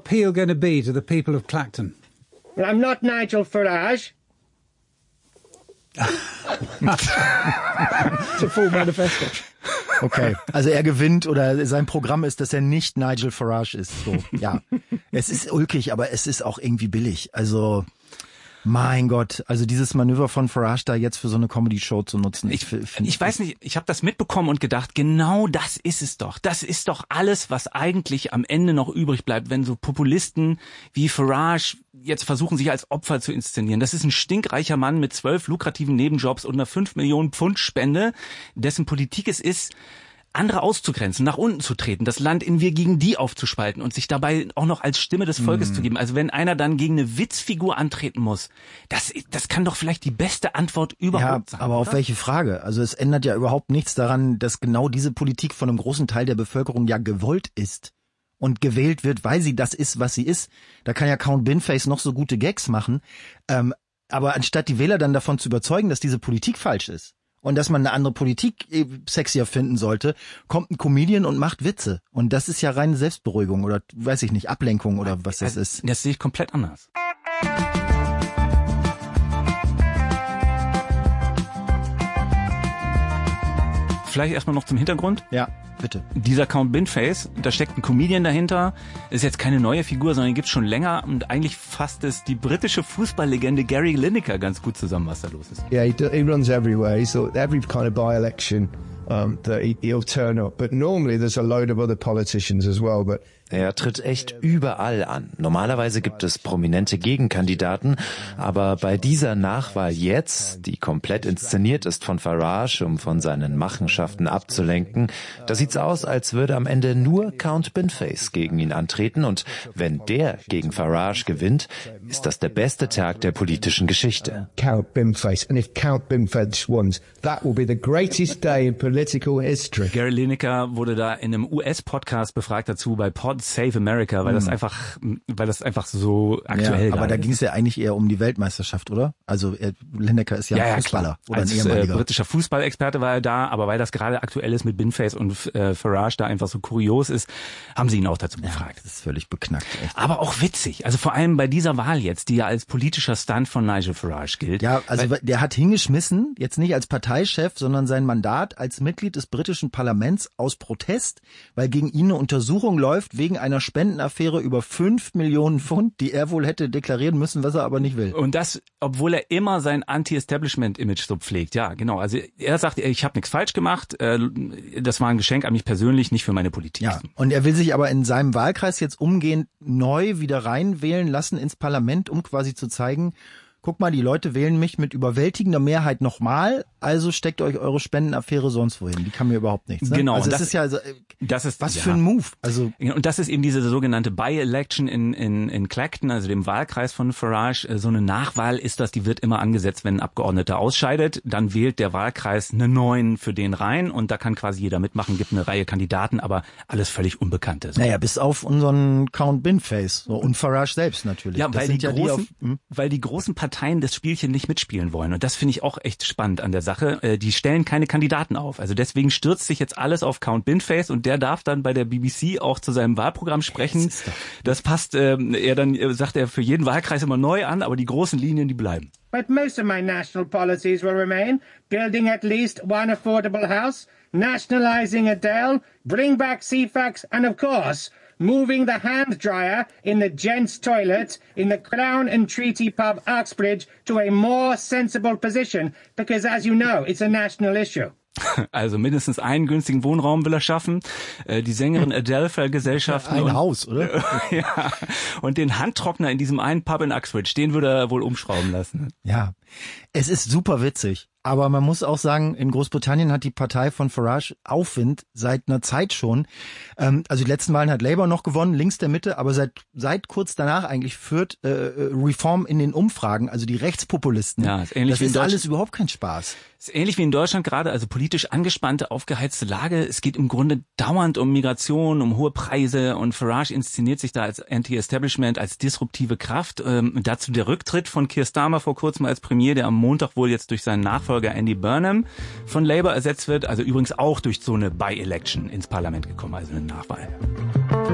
appeal going to be to the people of Clacton? Well, I'm not Nigel Farage. It's a full manifesto. Okay, also er gewinnt oder sein Programm ist, dass er nicht Nigel Farage ist. So, ja. Es ist ulkig, aber es ist auch irgendwie billig. Also, mein Gott, also dieses Manöver von Farage da jetzt für so eine Comedy-Show zu nutzen. Ich weiß nicht, ich habe das mitbekommen und gedacht, genau das ist es doch. Das ist doch alles, was eigentlich am Ende noch übrig bleibt, wenn so Populisten wie Farage jetzt versuchen, sich als Opfer zu inszenieren. Das ist ein stinkreicher Mann mit 12 lukrativen Nebenjobs und einer 5 Millionen Pfund Spende, dessen Politik es ist, andere auszugrenzen, nach unten zu treten, das Land in wir gegen die aufzuspalten und sich dabei auch noch als Stimme des Volkes zu geben. Also wenn einer dann gegen eine Witzfigur antreten muss, das kann doch vielleicht die beste Antwort überhaupt sein. Aber auf welche Frage? Also es ändert ja überhaupt nichts daran, dass genau diese Politik von einem großen Teil der Bevölkerung ja gewollt ist und gewählt wird, weil sie das ist, was sie ist. Da kann ja Count Binface noch so gute Gags machen, aber anstatt die Wähler dann davon zu überzeugen, dass diese Politik falsch ist, und dass man eine andere Politik sexier finden sollte, kommt ein Comedian und macht Witze. Und das ist ja reine Selbstberuhigung oder, weiß ich nicht, Ablenkung oder was das ist. Das sehe ich komplett anders. Vielleicht erstmal noch zum Hintergrund. Ja, bitte. Dieser Count Binface, da steckt ein Comedian dahinter, ist jetzt keine neue Figur, sondern die gibt's schon länger und eigentlich fasst es die britische Fußballlegende Gary Lineker ganz gut zusammen, was da los ist. Yeah, he runs everywhere. So every kind of by-election that he'll turn up. But normally there's a load of other politicians as well, but er tritt echt überall an. Normalerweise gibt es prominente Gegenkandidaten, aber bei dieser Nachwahl jetzt, die komplett inszeniert ist von Farage, um von seinen Machenschaften abzulenken, da sieht's aus, als würde am Ende nur Count Binface gegen ihn antreten und wenn der gegen Farage gewinnt, ist das der beste Tag der politischen Geschichte. Count Binface. And if Count Binface wins, that will be the greatest day in political history. Gary Lineker wurde da in einem US-Podcast befragt dazu bei Pod Save America, weil das einfach so aktuell ist. Aber da ging es ja eigentlich eher um die Weltmeisterschaft, oder? Also Lineker ist ja ein Fußballer. Oder als britischer Fußballexperte war er da, aber weil das gerade aktuell ist mit Binface und Farage da einfach so kurios ist, haben sie ihn auch dazu befragt. Das ist völlig beknackt. Echt. Aber auch witzig. Also vor allem bei dieser Wahl jetzt, die ja als politischer Stunt von Nigel Farage gilt. Ja, also der hat hingeschmissen, jetzt nicht als Parteichef, sondern sein Mandat als Mitglied des britischen Parlaments aus Protest, weil gegen ihn eine Untersuchung läuft wegen einer Spendenaffäre über 5 Millionen Pfund, die er wohl hätte deklarieren müssen, was er aber nicht will. Und das, obwohl er immer sein Anti-Establishment-Image so pflegt. Ja, genau. Also er sagt, ich habe nichts falsch gemacht. Das war ein Geschenk an mich persönlich, nicht für meine Politik. Ja, und er will sich aber in seinem Wahlkreis jetzt umgehend neu wieder reinwählen lassen ins Parlament, um quasi zu zeigen, guck mal, die Leute wählen mich mit überwältigender Mehrheit nochmal, also steckt euch eure Spendenaffäre sonst wohin. Die kann mir überhaupt nichts. Ne? Genau. Also das ist ja, was für ein Move. Also und das ist eben diese sogenannte By-Election in Clacton, also dem Wahlkreis von Farage. So eine Nachwahl ist das, die wird immer angesetzt, wenn ein Abgeordneter ausscheidet. Dann wählt der Wahlkreis einen neuen für den rein und da kann quasi jeder mitmachen, gibt eine Reihe Kandidaten, aber alles völlig Unbekannte. So. Naja, bis auf unseren Count Binface so, und Farage selbst natürlich. Ja, weil die großen Parteien das Spielchen nicht mitspielen wollen. Und das finde ich auch echt spannend an der Sache. Die stellen keine Kandidaten auf. Also deswegen stürzt sich jetzt alles auf Count Binface und der darf dann bei der BBC auch zu seinem Wahlprogramm sprechen. Das passt, sagt er für jeden Wahlkreis immer neu an, aber die großen Linien, die bleiben. But most of my national policies will remain. Building at least one affordable house, nationalising Adele, bring back CFAX and of course moving the hand dryer in the gents' toilet in the Crown and Treaty pub Uxbridge to a more sensible position, because as you know, it's a national issue. Also mindestens einen günstigen Wohnraum will er schaffen. Die Sängerin Adele vergesellschaften. Ein Haus, oder? Ja. Und den Handtrockner in diesem einen Pub in Uxbridge, den würde er wohl umschrauben lassen. Ja, es ist super witzig. Aber man muss auch sagen, in Großbritannien hat die Partei von Farage Aufwind seit einer Zeit schon. Also die letzten Wahlen hat Labour noch gewonnen, links der Mitte, aber seit kurz danach eigentlich führt Reform in den Umfragen, also die Rechtspopulisten. Ja, ist ähnlich das ist alles überhaupt kein Spaß. Ist ähnlich wie in Deutschland gerade, also politisch angespannte, aufgeheizte Lage. Es geht im Grunde dauernd um Migration, um hohe Preise und Farage inszeniert sich da als Anti-Establishment, als disruptive Kraft. Dazu der Rücktritt von Keir Starmer vor kurzem als Premier, der am Montag wohl jetzt durch seinen Nachfolger Andy Burnham von Labour ersetzt wird. Also übrigens auch durch so eine By-Election ins Parlament gekommen, also eine Nachwahl.